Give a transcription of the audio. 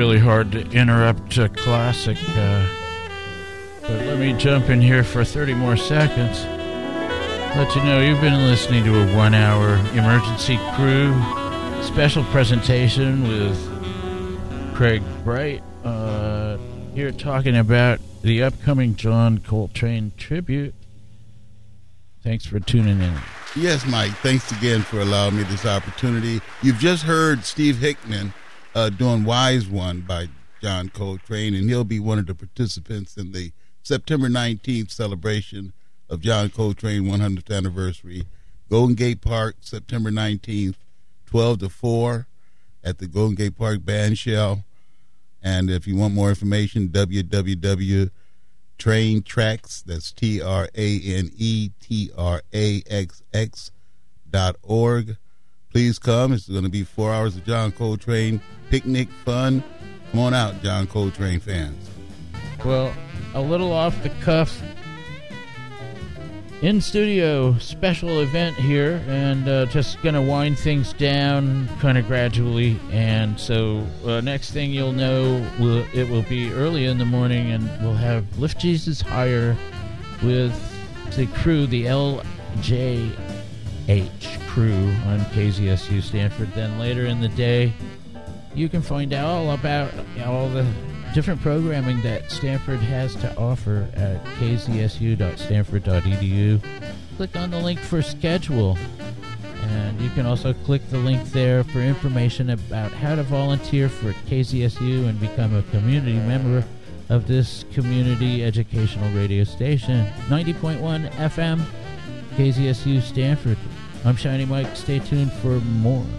really hard to interrupt a classic, but let me jump in here for 30 more seconds. Let you know you've been listening to a 1-hour Emergency Crew special presentation with Craig Bright here talking about the upcoming John Coltrane tribute. Thanks for tuning in. Yes, Mike. Thanks again for allowing me this opportunity. You've just heard Steve Hickman doing Wise One by John Coltrane, and he'll be one of the participants in the September 19th celebration of John Coltrane 100th anniversary. Golden Gate Park, September 19th, 12 to 4 at the Golden Gate Park Band Shell. And if you want more information, www.traintracks, that's TRANETRAXX.org. Please come. It's going to be 4 hours of John Coltrane picnic fun. Come on out, John Coltrane fans. Well, a little off the cuff in studio special event here, and just going to wind things down kind of gradually. And so next thing you'll know, it will be early in the morning, and we'll have Lift Jesus Higher with the crew, the LJH crew on KZSU Stanford. Then later in the day, you can find out all about all the different programming that Stanford has to offer at kzsu.stanford.edu. Click on the link for schedule, and you can also click the link there for information about how to volunteer for KZSU and become a community member of this community educational radio station. 90.1 FM, KZSU Stanford. I'm Shiny Mike. Stay tuned for more.